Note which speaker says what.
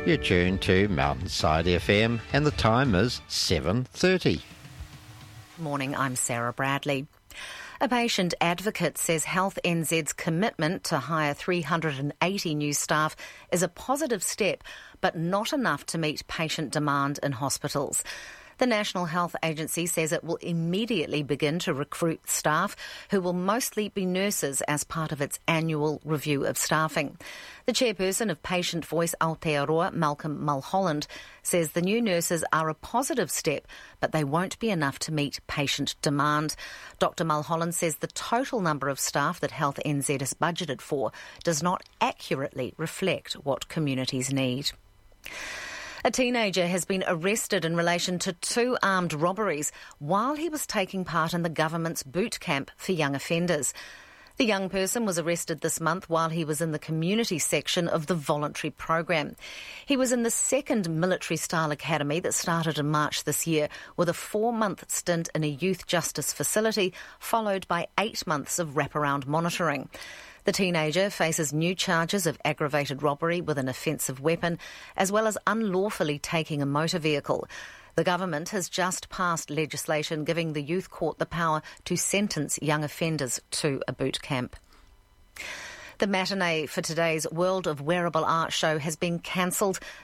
Speaker 1: You're tuned to Mountainside FM and the time is 7:30.
Speaker 2: Morning, I'm Sarah Bradley. A patient advocate says Health NZ's commitment to hire 380 new staff is a positive step, but not enough to meet patient demand in hospitals. The National Health Agency says it will immediately begin to recruit staff who will mostly be nurses as part of its annual review of staffing. The chairperson of Patient Voice Aotearoa, Malcolm Mulholland, says the new nurses are a positive step, but they won't be enough to meet patient demand. Dr Mulholland says the total number of staff that Health NZ is budgeted for does not accurately reflect what communities need. A teenager has been arrested in relation to 2 armed robberies while he was taking part in the government's boot camp for young offenders. The young person was arrested this month while he was in the community section of the voluntary program. He was in the 2nd military-style academy that started in March this year, with a 4-month stint in a youth justice facility, followed by 8 months of wraparound monitoring. The teenager faces new charges of aggravated robbery with an offensive weapon, as well as unlawfully taking a motor vehicle. The government has just passed legislation giving the youth court the power to sentence young offenders to a boot camp. The matinee for today's World of Wearable Art show has been cancelled.